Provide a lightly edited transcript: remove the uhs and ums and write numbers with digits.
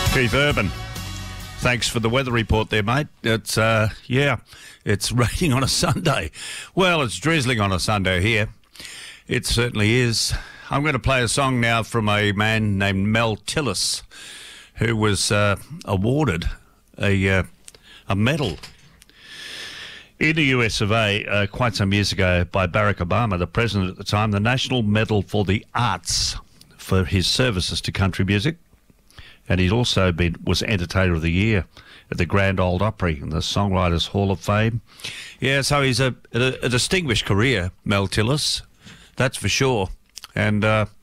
Keith Urban. Thanks for the weather report there, mate. It's raining on a Sunday. Well, it's drizzling on a Sunday here. It certainly is. I'm going to play a song now from a man named Mel Tillis, who was awarded a medal in the US of A quite some years ago by Barack Obama, the president at the time, the National Medal for the Arts for his services to country music. And he'd also was Entertainer of the Year at the Grand Ole Opry in the Songwriters Hall of Fame. Yeah, so he's a distinguished career, Mel Tillis, that's for sure. And